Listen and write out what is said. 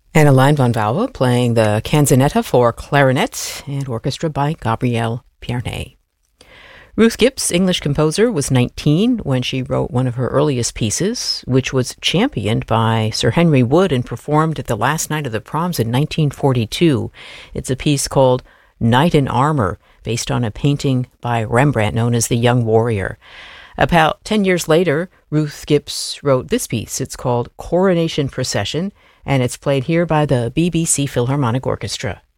Anna von Vauwe playing the canzonetta for clarinet and orchestra by Gabriel Pierné. Ruth Gibbs, English composer, was 19 when she wrote one of her earliest pieces, which was championed by Sir Henry Wood and performed at the last night of the proms in 1942. It's a piece called Knight in Armor, based on a painting by Rembrandt known as The Young Warrior. About 10 years later, Ruth Gibbs wrote this piece. It's called Coronation Procession, and it's played here by the BBC Philharmonic Orchestra.